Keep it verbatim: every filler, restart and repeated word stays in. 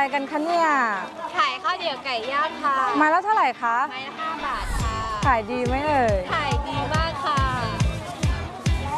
กันคะเนี่ยขายข้าวเดี่ยวไก่ย่างค่ะไมาแล้วเท่าไหร่คะไม้ละห้าบาทค่ะขายดีไหมเอ่ยขาย